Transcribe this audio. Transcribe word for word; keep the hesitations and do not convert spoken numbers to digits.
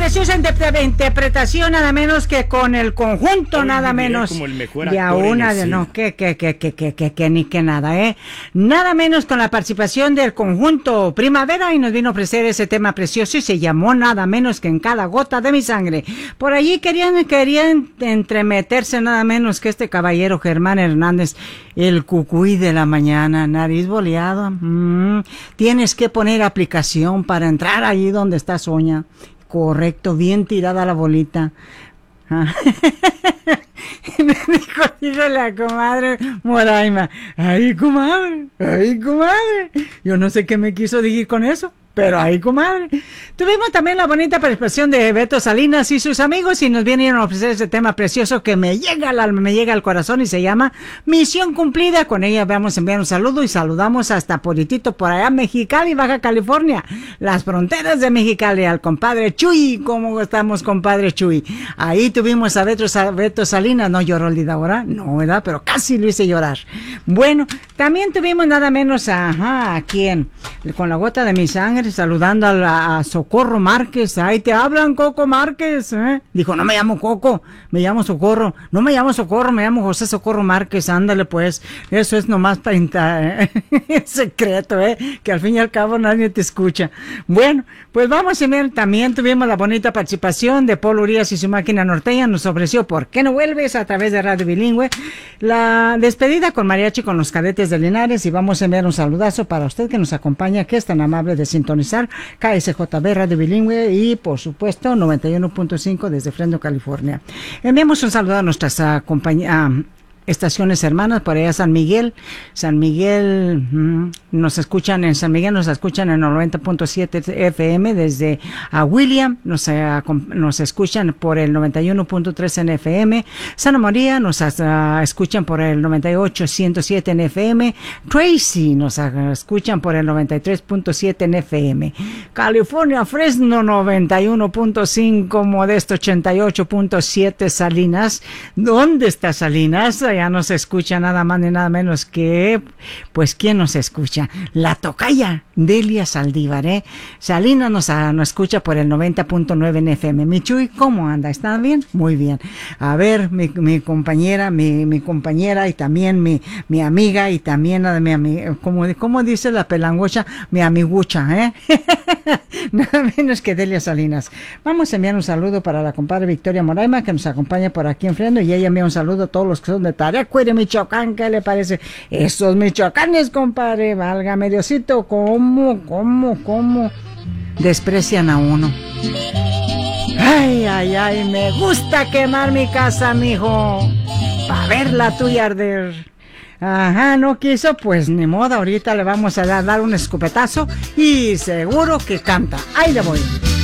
Preciosa interpretación, nada menos que con el conjunto, Hoy nada menos como el mejor de a actor en una el de cine. no que que que que que que que ni que nada, eh nada menos con la participación del conjunto Primavera, y nos vino a ofrecer ese tema precioso y se llamó nada menos que En cada gota de mi sangre. Por allí querían querían entremeterse nada menos que este caballero Germán Hernández, el cucuy de la mañana, nariz boleado. Mm, tienes que poner aplicación para entrar allí donde está Soña. Correcto, bien tirada la bolita. Ah. Me dijo, dijo la comadre Moraima, ay comadre, ay comadre. Yo no sé qué me quiso decir con eso, pero ay comadre. Tuvimos también la bonita participación de Beto Salinas y sus amigos, y nos vienen a ofrecer este tema precioso que me llega al alma, me llega al corazón, y se llama Misión Cumplida. Con ella vamos a enviar un saludo y saludamos hasta Puritito, por allá, Mexicali, Baja California, las fronteras de Mexicali, al compadre Chuy. ¿Cómo estamos, compadre Chuy? Ahí tuvimos a Beto, a Beto Salinas. No lloró el día ahora, no, ¿verdad? Pero casi lo hice llorar. Bueno, también tuvimos nada menos a, ajá, ¿a quién? Con la gota de mi sangre, saludando a, la, a Socorro Márquez. Ahí te hablan, Coco Márquez, ¿eh? Dijo, no me llamo Coco, me llamo Socorro. No me llamo Socorro, me llamo José Socorro Márquez. Ándale pues, eso es nomás para ¿eh? secreto, ¿eh? Que al fin y al cabo nadie te escucha. Bueno, pues vamos a ver, también tuvimos la bonita participación de Paul Urias y su máquina norteña. Nos ofreció ¿Por qué no vuelves? A través de Radio Bilingüe, la despedida con mariachi con los Cadetes de Linares, y vamos a enviar un saludazo para usted que nos acompaña, que es tan amable de sintonizar K S J B Radio Bilingüe y por supuesto noventa y uno punto cinco desde Fresno, California. Enviamos un saludo a nuestras uh, compañías uh, estaciones hermanas, por allá San Miguel, San Miguel, mmm, nos escuchan en San Miguel, nos escuchan en noventa punto siete F M desde a William, nos, uh, nos escuchan por el noventa y uno punto tres en F M, Santa María nos uh, escuchan por el noventa y ocho punto ciento siete en F M, Tracy nos uh, escuchan por el noventa y tres punto siete en F M, California, Fresno noventa y uno punto cinco, Modesto ochenta y ocho punto siete, Salinas, ¿dónde está Salinas? Ya nos escucha nada más ni nada menos que, pues, ¿quién nos escucha? La tocaya Delia Saldívar, ¿eh? Salinas nos, a, nos escucha por el noventa punto nueve en F M. Michuy, ¿cómo anda? ¿Está bien? Muy bien. A ver, mi, mi compañera, mi, mi compañera y también mi, mi amiga y también la de mi amiga, como, como dice la pelangocha, mi amigucha, ¿eh? Nada menos que Delia Salinas. Vamos a enviar un saludo para la compadre Victoria Moraima, que nos acompaña por aquí en Fresno, y ella envía un saludo a todos los que son de Tarecuire, Michoacán. ¿Qué le parece? Esos michoacanes, compadre, válgame Diosito, ¿cómo, cómo, cómo desprecian a uno? Ay, ay, ay, me gusta quemar mi casa, mijo, pa' verla tuya arder. Ajá, no quiso, pues ni modo, ahorita le vamos a dar, dar un escopetazo y seguro que canta. Ahí le voy.